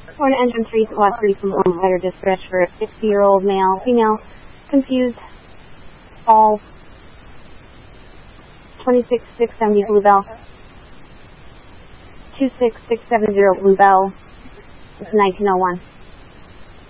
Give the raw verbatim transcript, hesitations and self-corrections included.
For an entrance three squad three from one letter dispatch for a sixty-year-old male, female, confused, all twenty-six six seventy Bluebell, two six six seven zero Bluebell, nineteen oh one.